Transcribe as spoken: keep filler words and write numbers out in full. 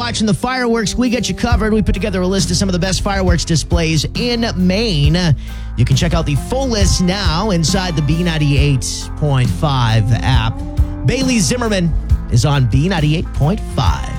watching the fireworks, we got you covered. We put together a list of some of the best fireworks displays in Maine. You can check out the full list now inside the B ninety-eight point five app. Bailey Zimmerman is on B ninety-eight point five.